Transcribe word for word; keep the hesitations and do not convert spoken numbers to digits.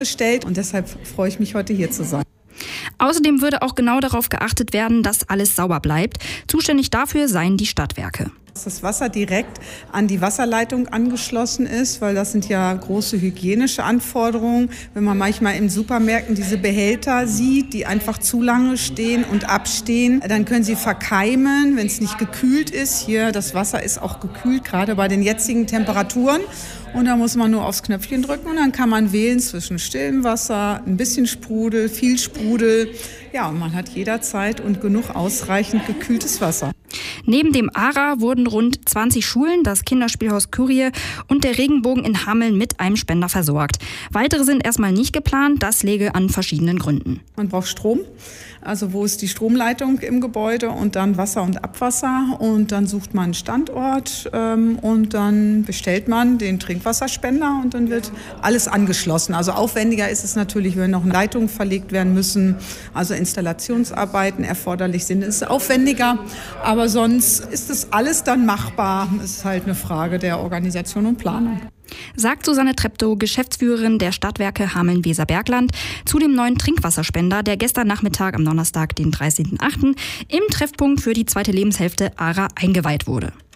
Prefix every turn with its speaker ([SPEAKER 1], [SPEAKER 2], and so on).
[SPEAKER 1] gestellt und deshalb freue ich mich, heute hier zu sein.
[SPEAKER 2] Außerdem würde auch genau darauf geachtet werden, dass alles sauber bleibt. Zuständig dafür seien die Stadtwerke.
[SPEAKER 1] Dass das Wasser direkt an die Wasserleitung angeschlossen ist, weil das sind ja große hygienische Anforderungen. Wenn man manchmal in Supermärkten diese Behälter sieht, die einfach zu lange stehen und abstehen, dann können sie verkeimen, wenn es nicht gekühlt ist. Hier, das Wasser ist auch gekühlt, gerade bei den jetzigen Temperaturen. Und da muss man nur aufs Knöpfchen drücken und dann kann man wählen zwischen stillem Wasser, ein bisschen Sprudel, viel Sprudel. Ja, und man hat jederzeit und genug ausreichend gekühltes Wasser.
[SPEAKER 2] Neben dem A R A wurden rund zwanzig Schulen, das Kinderspielhaus Kyrie und der Regenbogen in Hameln mit einem Spender versorgt. Weitere sind erstmal nicht geplant, das läge an verschiedenen Gründen.
[SPEAKER 1] Man braucht Strom, also wo ist die Stromleitung im Gebäude und dann Wasser und Abwasser und dann sucht man einen Standort ähm, und dann bestellt man den Trinkwasserspender und dann wird alles angeschlossen. Also aufwendiger ist es natürlich, wenn noch Leitungen verlegt werden müssen, also Installationsarbeiten erforderlich sind, ist aufwendiger, aber sonst ist das alles dann machbar. Es ist halt eine Frage der Organisation und Planung.
[SPEAKER 2] Sagt Susanne Treptow, Geschäftsführerin der Stadtwerke Hameln-Weser-Bergland, zu dem neuen Trinkwasserspender, der gestern Nachmittag am Donnerstag, den dreizehnten achten im Treffpunkt für die zweite Lebenshälfte A R A eingeweiht wurde.